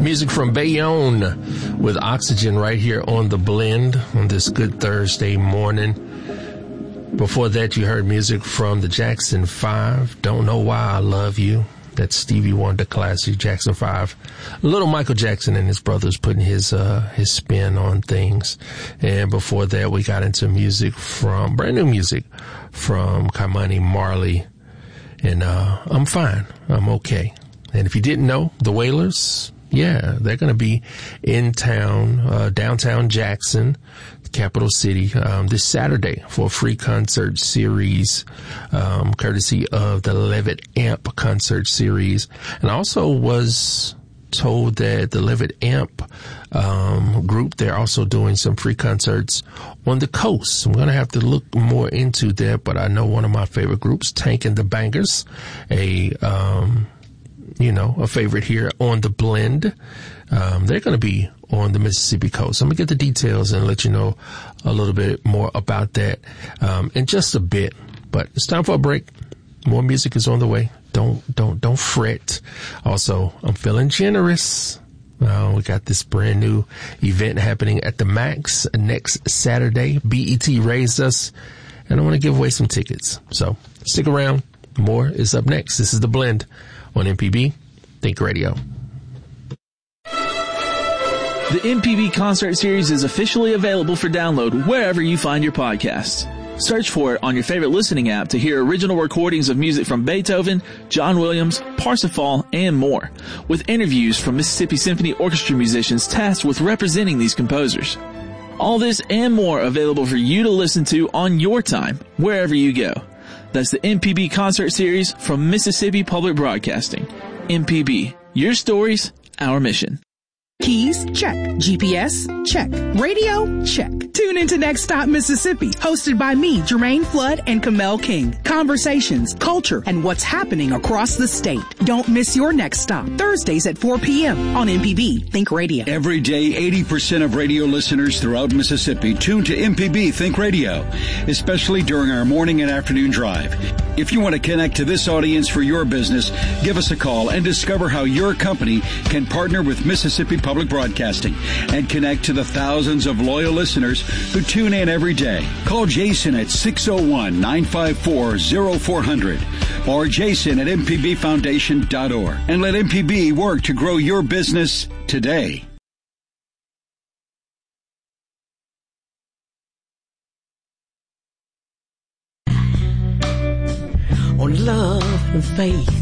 Music from Bayonne with Oxygen right here on The Blend on this good Thursday morning. Before that, you heard music from the Jackson 5, Don't Know Why I Love You. That's Stevie Wonder classic, Jackson 5. Little Michael Jackson and his brothers putting his spin on things. And before that, we got into brand new music from Ky-Mani Marley. And I'm fine. I'm okay. And if you didn't know, the Wailers, yeah, they're going to be in town, downtown Jackson, capital city, this Saturday for a free concert series, courtesy of the Levitt Amp concert series. And I also was told that the Levitt Amp group, they're also doing some free concerts on the coast. I'm going to have to look more into that, but I know one of my favorite groups, Tank and the Bangers, a favorite here on The Blend. They're going to be on the Mississippi coast. I'm going to get the details and let you know a little bit more about that in just a bit. But it's time for a break. More music is on the way. Don't fret. Also, I'm feeling generous. We got this brand new event happening at the Max next Saturday. BET raised us, and I want to give away some tickets. So stick around. More is up next. This is The Blend on MPB Think Radio. The MPB Concert Series is officially available for download wherever you find your podcasts. Search for it on your favorite listening app to hear original recordings of music from Beethoven, John Williams, Parsifal, and more, with interviews from Mississippi Symphony Orchestra musicians tasked with representing these composers. All this and more available for you to listen to on your time, wherever you go. That's the MPB Concert Series from Mississippi Public Broadcasting. MPB, your stories, our mission. Keys? Check. GPS? Check. Radio? Check. Tune into Next Stop Mississippi, hosted by me, Jermaine Flood and Kamel King. Conversations, culture, and what's happening across the state. Don't miss your next stop. Thursdays at 4 p.m. on MPB Think Radio. Every day, 80% of radio listeners throughout Mississippi tune to MPB Think Radio, especially during our morning and afternoon drive. If you want to connect to this audience for your business, give us a call and discover how your company can partner with Mississippi Public Broadcasting and connect to the thousands of loyal listeners who tune in every day. Call Jason at 601-954-0400 or Jason at mpbfoundation.org and let MPB work to grow your business today. On love and faith,